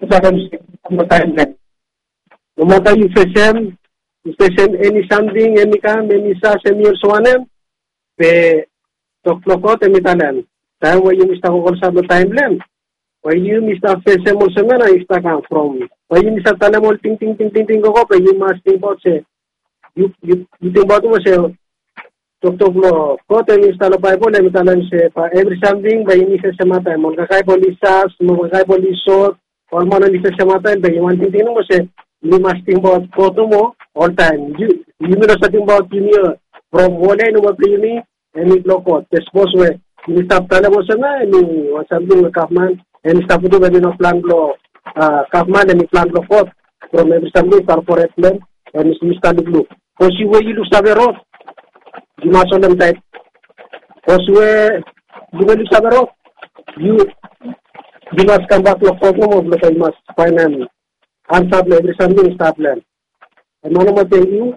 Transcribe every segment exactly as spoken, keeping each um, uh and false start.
Umatay ifesem, ifesem any something, any kam, any sa, any ursuanem, pe toklokot emitalan. Tayo wa yung mista ko sa timeline. Wa yung mista fesem mo semana ista kam from. Wa yung mista talamol ting ting ting ting ting ko pe yung mas ting bot se. You you you ting bot mo se toklok ko te mista lo Bible emitalan se pa every something ba yung mista semata mo kakay polisas, mo kakay polisot, or mo na mista semata ba yung ting ting mo se. You must think about Kotomo all time. You you know something about you from one end of the and it look out. The suppose where you stop Talabosana and you or something with Kaufman and stop to the no plan law uh Kaufman and plan law court from every something corporate plan and it's Mister Blue. Because you you lose a road. You must on them type. Because where you will lose a road. You you must come back to Kotomo, but you must find them. Unstable, every something stable. And one more thank you.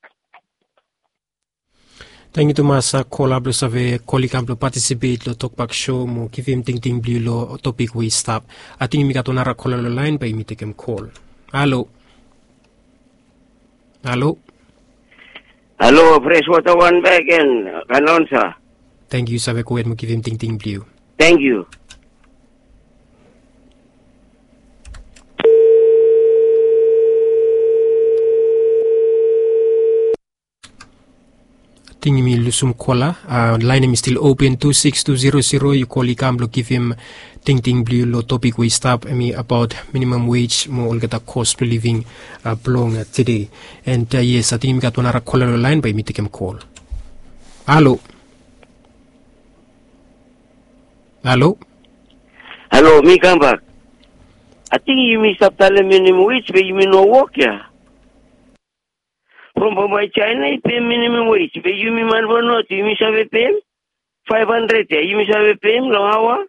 Thank you to masa collab lo save kolikam lo participate lo talkback show mo kivim ting ting blue lo topic we stop. Ating mi katonara call lo line pa imite kem call. Hello. Hello. Hello, Freshwater One back and Kanonsa. Thank you save ko mo kivim ting ting blue. Thank you. Tingi mi lusum kola. Uh, line is still open two six two zero zero. You call ikam lo give him ting ting blue lo topic we stop I mean about minimum wage mo olgata cost per living uh, belong uh, today. And uh, yes, I think mi got one other caller line by me take him call. Hello. Hello. Hello, me come back. I think you miss up the minimum wage, but you mean no work yeah. From my China, I pay minimum wage. But you mean man for not? You miss have a pay five hundred. You miss have a pay long hour.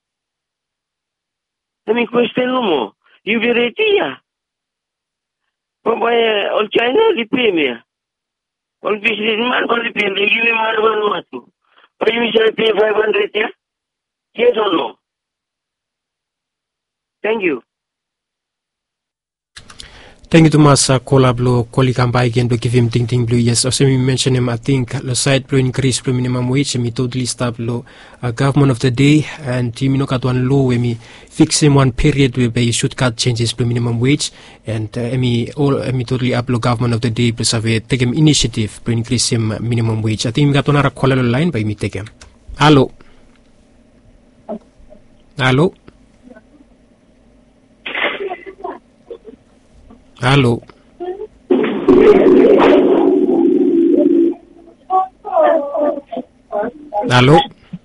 I mean question no more. You be ready yeah. From my all China, you pay me. All business man only pay me. You mean man for not? But you miss have pay five hundred yeah. Yes or no? Thank you. Thank you to Masa collab lo kolikam ba again to give him ting ting blue. Yes, also me mention him I think the side blue increase blue minimum wage me totally stop lo uh, government of the day and team no cut one law we me fix him one period where they should cut changes blue minimum wage and uh, me all me totally up lo government of the day plus have take him initiative to increase him minimum wage. I think me got one other caller line by me take him. Hello. Hello. Hello. Hello.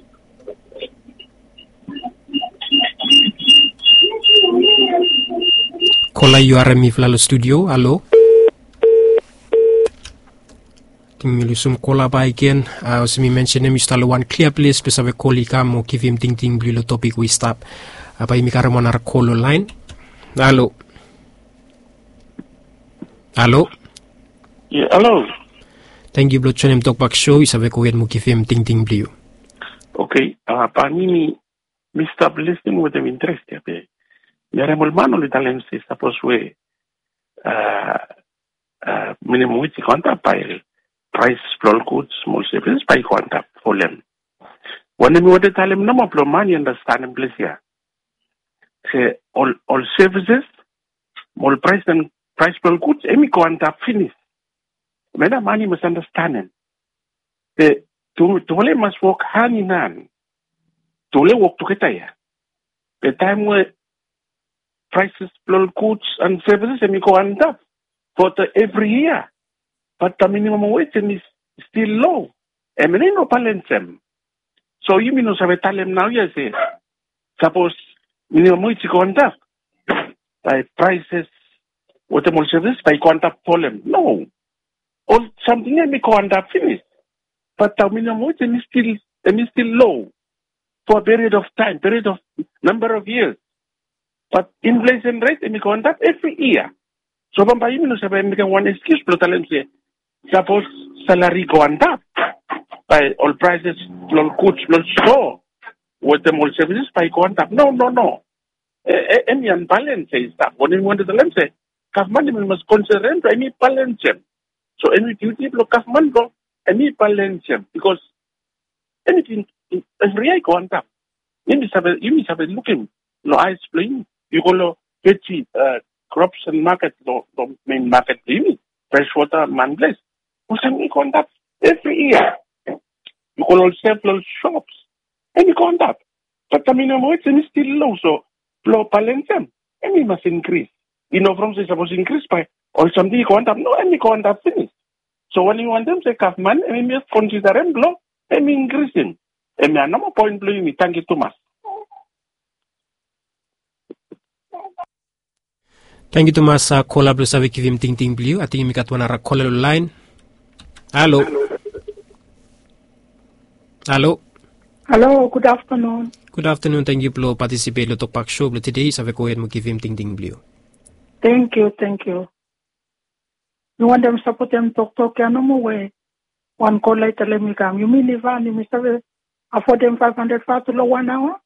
Kola you are mi flalo studio. Hello. Tingmi sum kola ba again. Uh, so me mention him install one clear place pesa ve koli kam mo give him ting ting blue topic we stop. Apa imi karamo na call line. Hello. Hello. Yeah, hello. Thank you, Blood Channel Talkback Show. Isabe ko yan mo kifim ting ting blue. Okay. Uh, panini, Mister Listening with them interest ya pe. Yare molmano li talem si suppose we uh, uh, minimum wage konta pa el price flow goods small services pa konta folem. Wane mi wade talem na mo plomani understand in place ya. Se all all services, more price than price per goods, emi konta finish. Mena money must understand it. The to to must work hand in hand. To work together. Ya. The time where prices per goods and services emi konta for the every year, but the minimum wage is still low. Emi no palensem. So you mean no sabe talem now yes. Suppose minimum wage konta by prices. What the more service by quanta problem? No. Or something that may quanta finish. But the minimum wage is still is still low for a period of time, period of number of years. But inflation rate may quanta every year. So when by you know make one excuse to tell them say suppose salary go up by all prices, all goods, all store with the more services by quanta. No, no, no. Any unbalance stuff. When you want to the lens, government must consider any balance. So any duty block government go any balance because anything every eye go on top. You must have you must have looking. No, I explain. You go get uh, crops and market, the, the main market, freshwater man place. We send contact every year. You can also several shops. And you contact. But the minimum wage is still low, so flow balance and we must increase. You know, from say supposed to increase by or something you contact, no, and you contact finish. So when you want them say government, and we must consider them blow, and we increasing. And we are no more point blowing me. Thank you too much. Thank you too much. Uh, call up with him ting ting blue. I think we got one other caller line. Hello. Hello. Hello. Good afternoon. Good afternoon. Thank you for participating in the talk show today. So we go ahead and give him ting ting blue. Thank you. Thank you. You want them support them talk talk ya no more way. One call later let me come. You mean Ivan? You must afford them five hundred fat to one hour.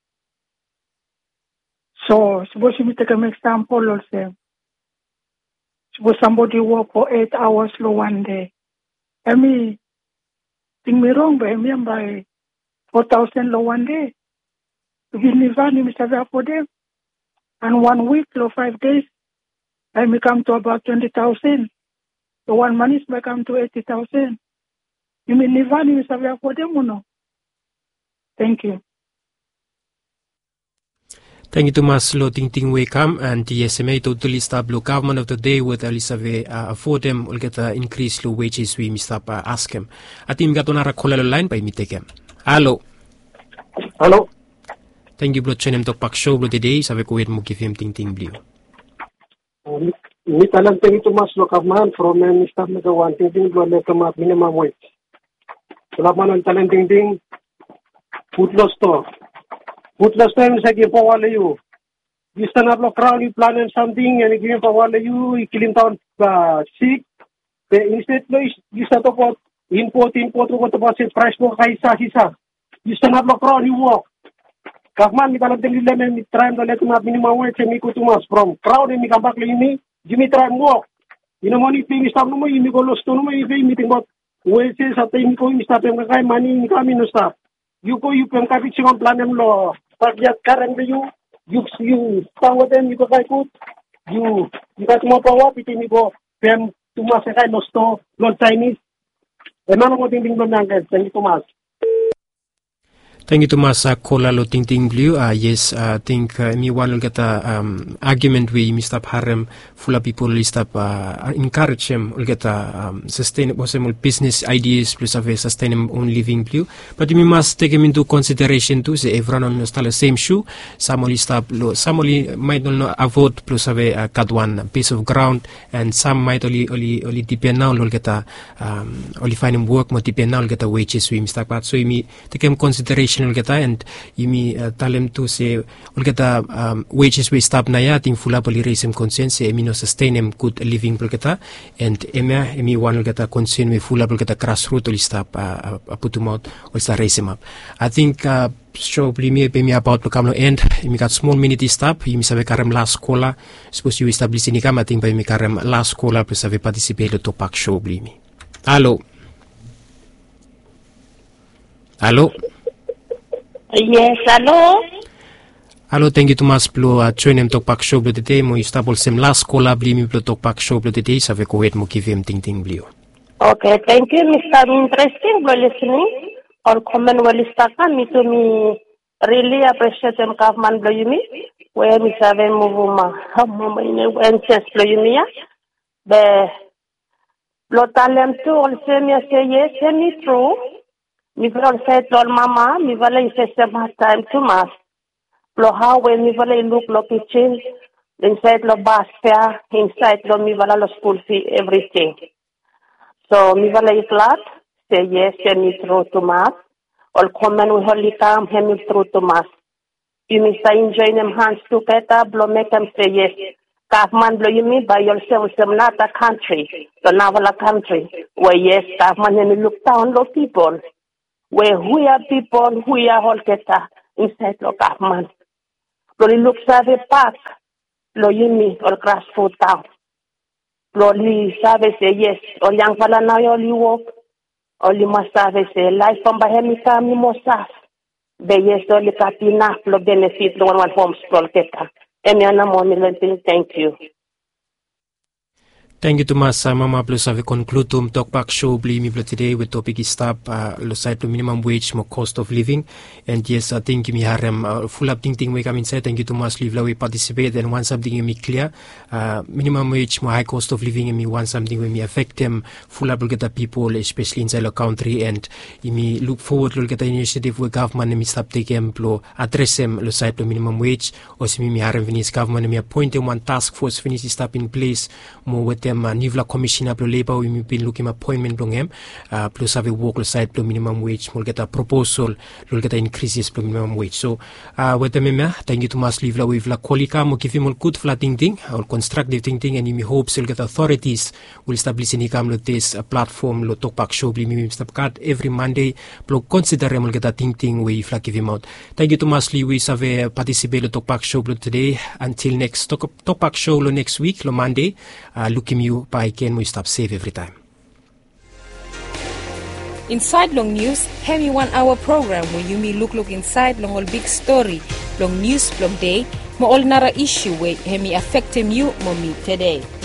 So suppose you take an example also. Suppose somebody work for eight hours lo one day. I mean, think me wrong, but I mean by four thousand lo one day. If you live on, you must have for them. And one week lo five days, I may come to about twenty thousand. So one month is may come to eighty thousand. You may live on, you must have for them or no? Thank you. Thank you too much, Lo Ting Ting Welcome, and the S M A totally stop the government of the day with Elizabeth uh, for them will get uh, increase the wages we must uh, ask him. I think we got another caller line by me take him. Hello. Hello. Thank you, Bro Chenem to Pak Show Bro today. Sabi ko wait mo give him Ting Ting Blue. Mi talang thank you too much, Lo Government from uh, Mister Nagawan Ting Ting Blue like uh, minimum wage. Salamat ng talang Ting Ting. Food loss to. Put last time sa gipawa layo. Gusto na blo crown you plan and something and give pa wala you ikilim taon ba sick. But instead lo gusto to po import import ko to po sa price mo kay sa hisa. Gusto na blo crown you walk. Government mi talang dili lemen mi try do let ma minimum wage mi ko tumas from crowd mi kambak lini gimi try walk. Ino mo ni ping stop mo mi ko lost no mo i meeting bot. Wage sa time ko mi stop yung kay money kami no stop. You go you can kapit sing plan em lo. But yet, currently, you, you, you, some of them, you go like good. You, you got more power, but you go, them, too much, I know, store, not Chinese. And none of what you think, thank you so much. Thank you too much, uh, Kola Lo Ting Ting Blue. Uh, yes, I uh, think uh, me one will get a um, argument with Mister Harem. Full of people will stop uh, encourage them. Will get a um, sustainable business ideas plus of a sustainable own living blue. But we must take them into consideration too. Say everyone on the same shoe. Some will stop. Some will might not avoid plus of a uh, cut one piece of ground, and some might only only only depend now. Will get a um, only find them work. More depend now. Will get a wages with Mister But so we take them consideration. Ulgeta and imi uh, talem to say ulgeta um, wages we stop na ya ting fula poli raisem concern se emi no sustain em good living ulgeta and emia emi one ulgeta concern we fula ulgeta grassroot uli stop uh, uh, put them out or start raise them up. I think uh, show plimi pemi about to come no end imi got small minute stop imi sabe karem last cola suppose you establish ini kam I think by imi karem last cola plus sabe participate to pak show plimi. Hello. Hello. Yes, hello. Hello, thank you too much for uh, joining Talk Pak Show today. Mo istabol sem last call up limi for Talk Pak Show today. Sa ko wait mo give him ting ting blue. Okay, thank you, Mister Interesting for listening. Or comment well istaka me to me really appreciate them government blue me. Where me save movuma. Mama ine wenches blue me ya. Be lo talem to also me say yes, me true. Mi will say to mama, mi will say some time to mass. Lo how when mi will look lo kitchen, inside lo bus fare, inside lo mi will lo school fee, everything. So mi will glad, say yes, send me through to mass. Or come and we only come, send me through to mass. You may say enjoy them hands together, blow make them say yes. Government blow you me by yourself, some not a country, so now a country, where yes, government and look down lo people. Where we are people, we are all get inside the government. Lo li look save park. Lo yimi or grassfoot town. Lo li save say yes. Or yang pala na yo li walk. Or li must save say life from bahemi kami mo saf. Be yes or li kapina lo benefit lo one one homes pro keta. Emi ana mo nilenting thank you. Thank you Tomas. Uh, Mama plus have concludum talk back show bli mi today with topic is stop uh, lo side minimum wage mo cost of living and yes I think mi harem uh, full up ting ting we come inside. Thank you Tomas live we participate and want something mi clear uh, minimum wage mo high cost of living and mi want something we mi affect them full up get the people especially inside the country and mi look forward to get the initiative with government mi stop take em plo address em lo side minimum wage or si mi harem finish government mi appoint one task force finish stop in place mo with them uh, Nivla Commissioner pro Labor we been looking appointment long em uh, plus have a work side pro minimum wage we'll get a proposal we'll get a increases pro minimum wage so uh, with them uh, thank you to mas Livla with la qualika mo give him all good flat thing thing or constructive thing thing and we hopes will get authorities will establish in income lo this uh, platform lo talk back show bli mi stop card every Monday pro consider will get a thing thing we flat give him out. Thank you to mas Li we have a participate lo talk back show today until next talk, talk back show lo next week lo Monday uh, looking you by can we stop safe every time. Inside Long News, have you one hour program where you may look look inside long all big story, long news long day, mo all nara issue where he may affect him you mo me today.